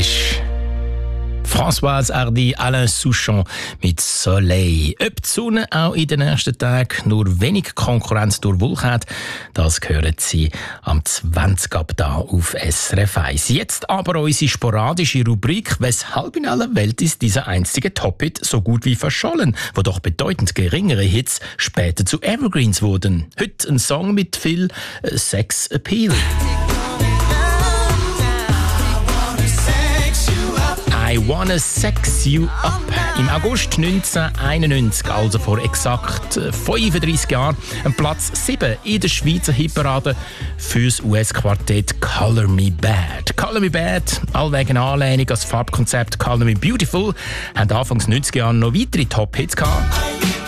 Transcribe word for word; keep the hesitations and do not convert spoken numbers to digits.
ist Françoise Hardy, Alain Souchon mit Soleil. Ob die Sonne auch in den nächsten Tagen nur wenig Konkurrenz durch Wolken hat, das hören Sie am zwanzig ab da auf S R F eins. Jetzt aber unsere sporadische Rubrik «Weshalb in aller Welt ist dieser einstige Top-Hit so gut wie verschollen?», wo doch bedeutend geringere Hits später zu Evergreens wurden. Heute ein Song mit viel äh, Sex-Appeal. I Wanna Sex You Up. Im August neunzehnhunderteinundneunzig, also vor exakt fünfunddreissig Jahren, ein Platz sieben in der Schweizer Hitparade fürs U S-Quartett Color Me Bad. Color Me Bad, allwegen Anlehnung als Farbkonzept Color Me Beautiful, haben Anfangs neunziger Jahre noch weitere Top-Hits gehabt.